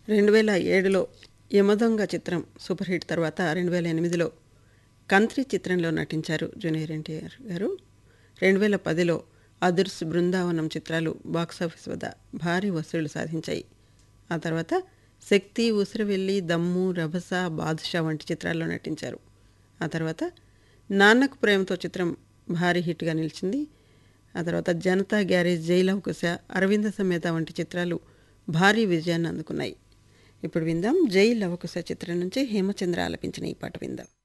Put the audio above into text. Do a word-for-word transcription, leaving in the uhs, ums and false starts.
రెండు వేల ఏడులో యమదొంగ చిత్రం సూపర్ హిట్ తర్వాత రెండు వేల ఎనిమిదిలో కంత్రి చిత్రంలో నటించారు జూనియర్ ఎన్టీఆర్ గారు. రెండు వేల పదిలో అదుర్స్, బృందావనం చిత్రాలు బాక్సాఫీస్ వద్ద భారీ వసూళ్లు సాధించాయి. ఆ తర్వాత శక్తి, ఉసిరివెల్లి, దమ్ము, రభస, బాదుషా వంటి చిత్రాల్లో నటించారు. ఆ తర్వాత నాన్నకు ప్రేమతో చిత్రం భారీ హిట్గా నిలిచింది. ఆ తర్వాత జనతా గ్యారేజ్, జైలవకుశ, అరవింద సమేత వంటి చిత్రాలు భారీ విజయాన్ని అందుకున్నాయి. ఇప్పుడు విందాం జై లవకుశ చిత్రం నుంచి హేమచంద్ర ఆలపించిన ఈ పాట విందాం.